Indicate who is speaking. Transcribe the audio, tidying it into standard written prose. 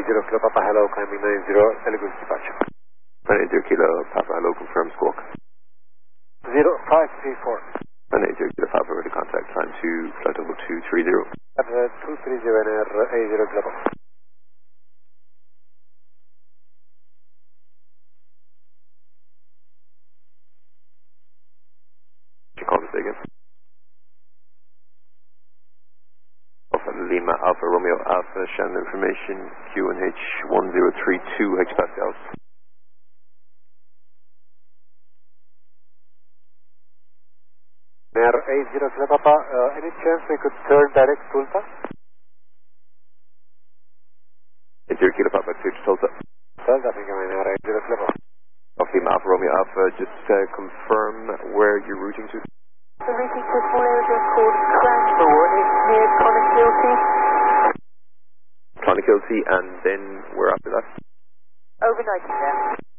Speaker 1: 80 Kilo Papa Hello, climbing 90, Telugu departure.
Speaker 2: 90 Kilo Papa Hello, confirm squawk.
Speaker 1: 0534.
Speaker 2: 90 Kilo Papa, ready contact, climb to flight level 230.
Speaker 1: 230 NR 80 Kilo Papa.
Speaker 2: Call this again. Alpha Lima Alpha Romeo Alpha, Shannon information, QNH 1032 hectopascals.
Speaker 1: NR 80 Kilo Papa, any chance we could turn direct Tulsa?
Speaker 2: 80 Kilo Papa, clear to Tulsa.
Speaker 1: Tulsa, thank you, NR 80 Kilo Papa.
Speaker 2: Alpha Lima Alpha Romeo Alpha, just confirm where you're routing to.
Speaker 3: The routing to a small aerodrome called Cranbourne. It's near Clonakilty.
Speaker 2: Clonakilty, and then where after that?
Speaker 3: Overnighting there.